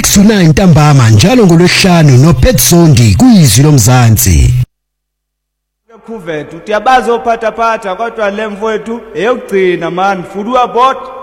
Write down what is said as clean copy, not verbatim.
6 to 9 ntambama njalo ngolwesihlanu noPetzondi kuyizwi lomzansi. Kuvethu uyabaza ophatha phatha kodwa lemfowethu eyokugcina man futhi uyaboda